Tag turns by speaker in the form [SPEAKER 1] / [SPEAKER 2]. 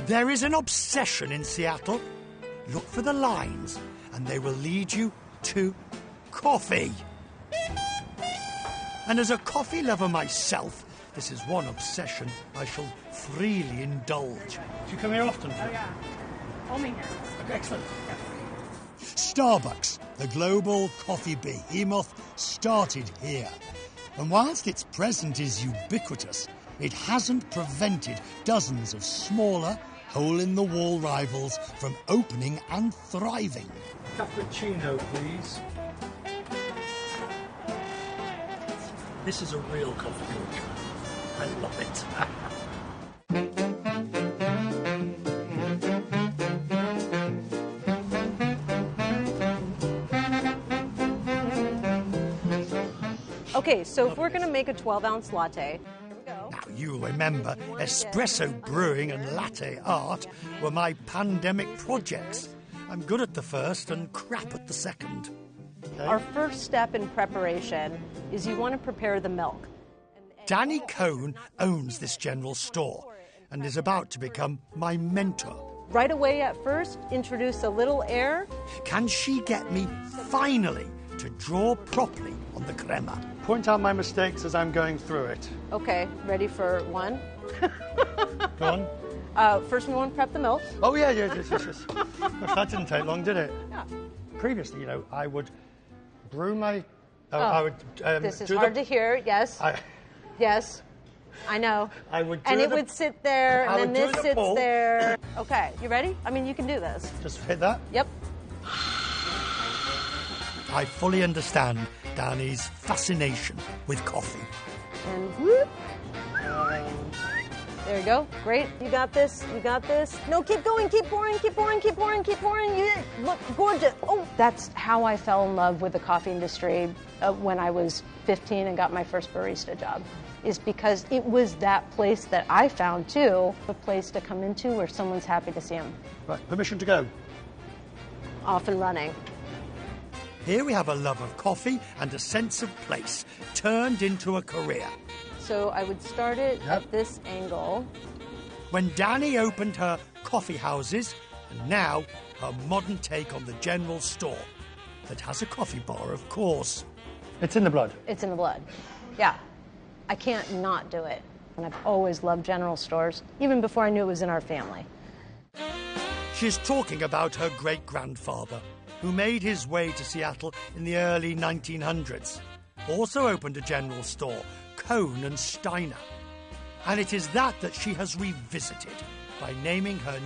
[SPEAKER 1] There is an obsession in Seattle. Look for the lines, and they will lead you to coffee. And as a coffee lover myself, this is one obsession I shall freely indulge. Do you come here often?
[SPEAKER 2] Oh, yeah. Only here.
[SPEAKER 1] Okay, excellent. Starbucks, the global coffee behemoth, started here. And whilst its presence is ubiquitous, it hasn't prevented dozens of smaller, hole-in-the-wall rivals from opening and thriving. Cappuccino, please. This is a real coffee culture. I love it.
[SPEAKER 2] Okay, so if we're going to make a 12-ounce latte, here we go.
[SPEAKER 1] Now, you'll remember espresso brewing and latte art were my pandemic projects. I'm good at the first and crap at the second. Okay.
[SPEAKER 2] Our first step in preparation is you want to prepare the milk.
[SPEAKER 1] Danny Cohn owns this general store and is about to become my mentor.
[SPEAKER 2] Right away at first, introduce a little air.
[SPEAKER 1] Can she get me, finally, to draw properly on the crema? Point out my mistakes as I'm going through it.
[SPEAKER 2] Okay, ready for one?
[SPEAKER 1] Go on.
[SPEAKER 2] First we want to prep the milk.
[SPEAKER 1] Oh, yeah. Gosh, that didn't take long, did it?
[SPEAKER 2] Yeah.
[SPEAKER 1] Previously, I would brew my...
[SPEAKER 2] I would, this is hard to hear, yes. Yes, I know.
[SPEAKER 1] I would do
[SPEAKER 2] and it would sit there, and then this sits
[SPEAKER 1] pull.
[SPEAKER 2] there. Okay, you ready? I mean, you can do this.
[SPEAKER 1] Just hit that?
[SPEAKER 2] Yep.
[SPEAKER 1] I fully understand Danny's fascination with coffee.
[SPEAKER 2] And whoop. There you go. Great. You got this. You got this. No, keep going. Keep pouring. Keep pouring. Keep pouring. Keep pouring. You look gorgeous. Oh, that's how I fell in love with the coffee industry when I was 15 and got my first barista job. Is because it was that place that I found, too, a place to come into where someone's happy to see them.
[SPEAKER 1] Right, permission to go.
[SPEAKER 2] Off and running.
[SPEAKER 1] Here we have a love of coffee and a sense of place turned into a career.
[SPEAKER 2] So I would start it at this angle.
[SPEAKER 1] When Danny opened her coffee houses, and now her modern take on the general store that has a coffee bar, of course. It's in the blood.
[SPEAKER 2] It's in the blood, yeah. I can't not do it. And I've always loved general stores, even before I knew it was in our family.
[SPEAKER 1] She's talking about her great-grandfather, who made his way to Seattle in the early 1900s. Also opened a general store, Cohn and Steiner. And it is that she has revisited by naming her